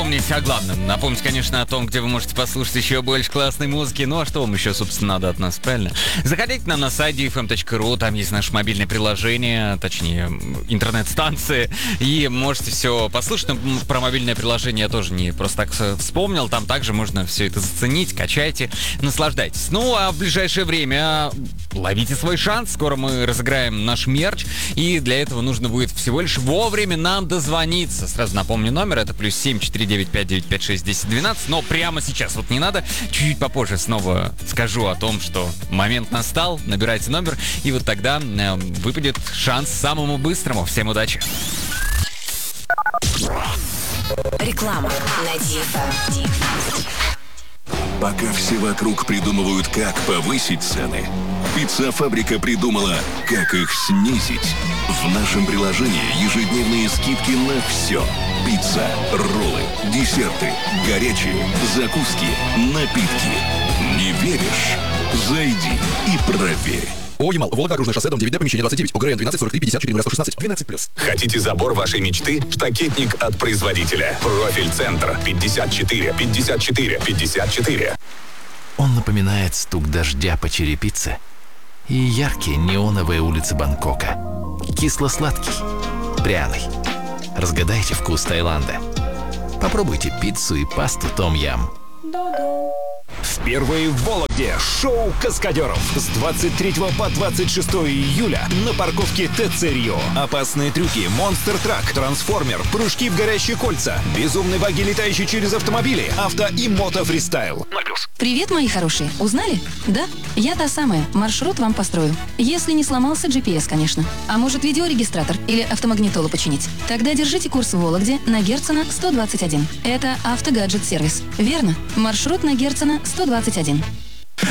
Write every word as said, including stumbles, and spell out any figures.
Помните о главном. Напомнить, конечно, о том, где вы можете послушать еще больше классной музыки. Ну а что вам еще, собственно, надо от нас, правильно? Заходите к нам на сайт ди эф эм точка ру, там есть наше мобильное приложение, точнее, интернет-станции, и можете все послушать. Но про мобильное приложение я тоже не просто так вспомнил, там также можно все это заценить, качайте, наслаждайтесь. Ну а в ближайшее время ловите свой шанс, скоро мы разыграем наш мерч, и для этого нужно будет всего лишь вовремя нам дозвониться. Сразу напомню номер, это плюс семь четыре девять пять девять пять шесть десять двенадцать, но прямо сейчас вот не надо, чуть-чуть попозже снова скажу о том, что момент настал, набирайте номер, и вот тогда э, выпадет шанс самому быстрому. Всем удачи! Реклама на ди эф эм. Пока все вокруг придумывают, как повысить цены, Пицца-фабрика придумала, как их снизить. В нашем приложении ежедневные скидки на все. Пицца, роллы, десерты, горячие, закуски, напитки. Не веришь? Зайди и проверь. ООО «Ямал», Волга, Окружное шоссе, дом девять Д, помещение двадцать девять, ОГРН двенадцать сорок три пятьдесят четыре сто шестнадцать, двенадцать плюс. Хотите забор вашей мечты? Штакетник от производителя. Профиль-центр пятьдесят четыре пятьдесят четыре пятьдесят четыре. Он напоминает стук дождя по черепице и яркие неоновые улицы Бангкока. Кисло-сладкий, пряный. Разгадайте вкус Таиланда. Попробуйте пиццу и пасту том-ям. Впервые в Вологде шоу каскадеров с двадцать третьего по двадцать шестое июля на парковке ТЦ Рио. Опасные трюки, монстр-трак, трансформер, прыжки в горящие кольца, безумные баги, летающие через автомобили, авто и мото-фристайл. Привет, мои хорошие. Узнали? Да, я та самая. Маршрут вам построю. Если не сломался джи пи эс, конечно. А может, видеорегистратор или автомагнитолу починить? Тогда держите курс в Вологде на Герцена сто двадцать один. Это автогаджет-сервис. Верно. Маршрут на Герцена сто двадцать один.